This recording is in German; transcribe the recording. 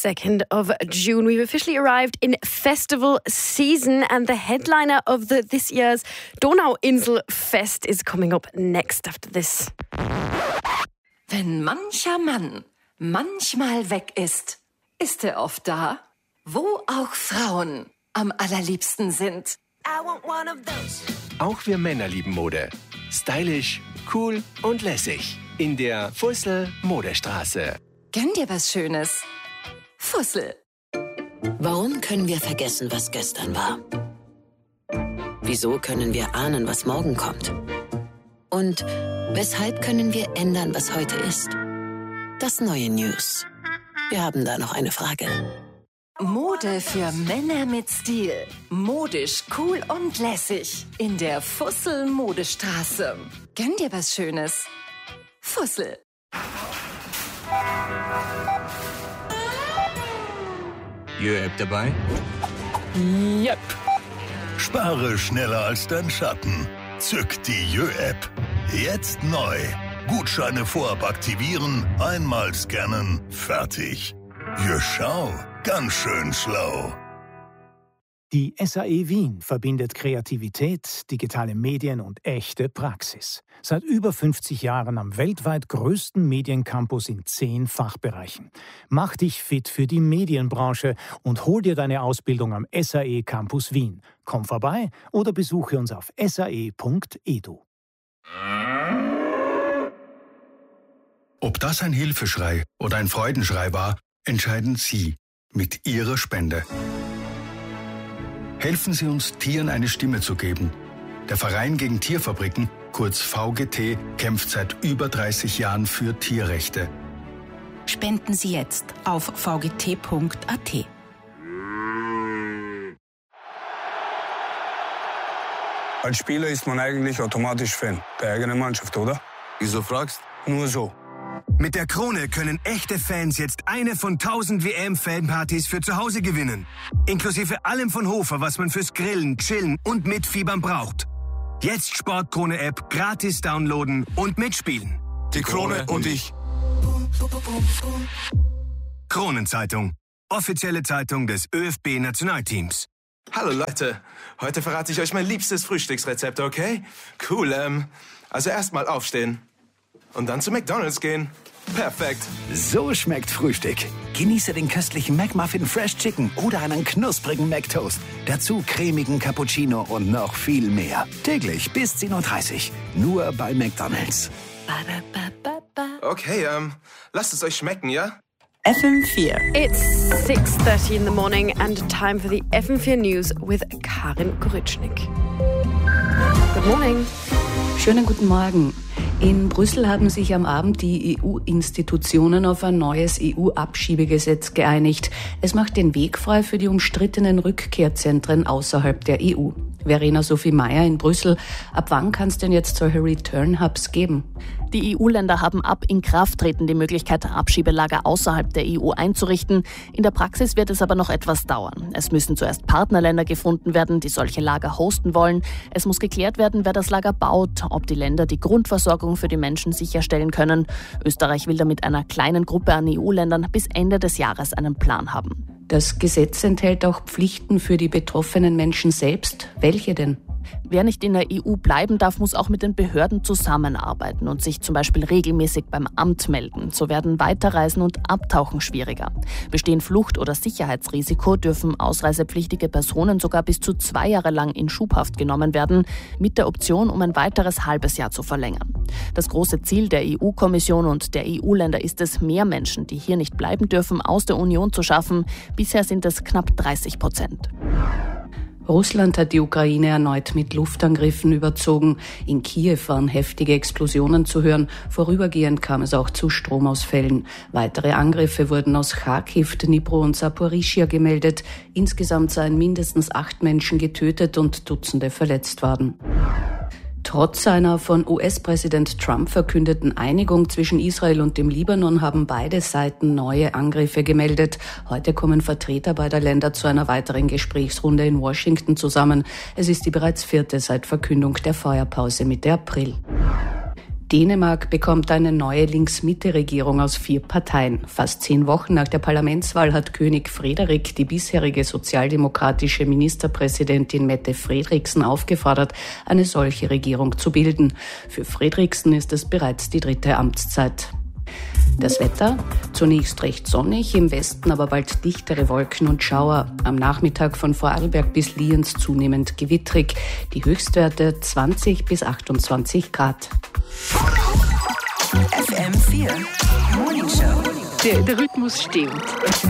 2nd of June. We've officially arrived in festival season, and the headliner of this year's Donauinselfest is coming up next after this. Wenn mancher Mann manchmal weg ist, ist er oft da, wo auch Frauen am allerliebsten sind. I want one of those. Auch wir Männer lieben Mode. Stylisch, cool und lässig. In der Fussel Modestraße. Gönn dir was Schönes. Fussel. Warum können wir vergessen, was gestern war? Wieso können wir ahnen, was morgen kommt? Und weshalb können wir ändern, was heute ist? Das neue News. Wir haben da noch eine Frage. Mode für Männer mit Stil. Modisch, cool und lässig. In der Fussel Modestraße. Gönn dir was Schönes. Fussel. Jö-App dabei? Yep. Spare schneller als dein Schatten. Zück die Jö-App. Jetzt neu. Gutscheine vorab aktivieren, einmal scannen, fertig. Jö, schau, ganz schön schlau. Die SAE Wien verbindet Kreativität, digitale Medien und echte Praxis. Seit über 50 Jahren am weltweit größten Mediencampus in 10 Fachbereichen. Mach dich fit für die Medienbranche und hol dir deine Ausbildung am SAE Campus Wien. Komm vorbei oder besuche uns auf sae.edu. Ob das ein Hilfeschrei oder ein Freudenschrei war, entscheiden Sie mit Ihrer Spende. Helfen Sie uns, Tieren eine Stimme zu geben. Der Verein gegen Tierfabriken, kurz VGT, kämpft seit über 30 Jahren für Tierrechte. Spenden Sie jetzt auf vgt.at. Als Spieler ist man eigentlich automatisch Fan der eigenen Mannschaft, oder? Wieso fragst? Nur so. Mit der Krone können echte Fans jetzt eine von 1000 WM-Fanpartys für zu Hause gewinnen. Inklusive allem von Hofer, was man fürs Grillen, Chillen und Mitfiebern braucht. Jetzt Sportkrone-App gratis downloaden und mitspielen. Die Krone und ich. Kronenzeitung. Offizielle Zeitung des ÖFB-Nationalteams. Hallo Leute, heute verrate ich euch mein liebstes Frühstücksrezept, okay? Cool, also erstmal aufstehen. Und dann zu McDonald's gehen. Perfekt. So schmeckt Frühstück. Genieße den köstlichen McMuffin Fresh Chicken oder einen knusprigen McToast. Dazu cremigen Cappuccino und noch viel mehr. Täglich bis 10:30 Uhr. Nur bei McDonald's. Okay, lasst es euch schmecken, ja? FM4. It's 6:30 in the morning and time for the FM4 News with Karin Koritschnik. Good morning. Schönen guten Morgen. In Brüssel haben sich am Abend die EU-Institutionen auf ein neues EU-Abschiebegesetz geeinigt. Es macht den Weg frei für die umstrittenen Rückkehrzentren außerhalb der EU. Verena Sophie Meyer in Brüssel. Ab wann kann es denn jetzt solche Return-Hubs geben? Die EU-Länder haben ab Inkrafttreten die Möglichkeit, Abschiebelager außerhalb der EU einzurichten. In der Praxis wird es aber noch etwas dauern. Es müssen zuerst Partnerländer gefunden werden, die solche Lager hosten wollen. Es muss geklärt werden, wer das Lager baut, ob die Länder die Grundversorgung für die Menschen sicherstellen können. Österreich will da mit einer kleinen Gruppe an EU-Ländern bis Ende des Jahres einen Plan haben. Das Gesetz enthält auch Pflichten für die betroffenen Menschen selbst. Welche denn? Wer nicht in der EU bleiben darf, muss auch mit den Behörden zusammenarbeiten und sich zum Beispiel regelmäßig beim Amt melden. So werden Weiterreisen und Abtauchen schwieriger. Bestehen Flucht- oder Sicherheitsrisiko, dürfen ausreisepflichtige Personen sogar bis zu 2 Jahre lang in Schubhaft genommen werden, mit der Option, um ein weiteres halbes Jahr zu verlängern. Das große Ziel der EU-Kommission und der EU-Länder ist es, mehr Menschen, die hier nicht bleiben dürfen, aus der Union zu schaffen. Bisher sind es knapp 30%. Russland hat die Ukraine erneut mit Luftangriffen überzogen. In Kiew waren heftige Explosionen zu hören. Vorübergehend kam es auch zu Stromausfällen. Weitere Angriffe wurden aus Charkiw, Dnipro und Saporischschja gemeldet. Insgesamt seien mindestens 8 Menschen getötet und Dutzende verletzt worden. Trotz einer von US-Präsident Trump verkündeten Einigung zwischen Israel und dem Libanon haben beide Seiten neue Angriffe gemeldet. Heute kommen Vertreter beider Länder zu einer weiteren Gesprächsrunde in Washington zusammen. Es ist die bereits 4. seit Verkündung der Feuerpause Mitte April. Dänemark bekommt eine neue Links-Mitte-Regierung aus 4 Parteien. Fast 10 Wochen nach der Parlamentswahl hat König Frederik die bisherige sozialdemokratische Ministerpräsidentin Mette Frederiksen aufgefordert, eine solche Regierung zu bilden. Für Frederiksen ist es bereits die 3. Amtszeit. Das Wetter? Zunächst recht sonnig, im Westen aber bald dichtere Wolken und Schauer. Am Nachmittag von Vorarlberg bis Lienz zunehmend gewittrig. Die Höchstwerte 20 bis 28 Grad. FM4 Morning Show. Der Rhythmus stimmt.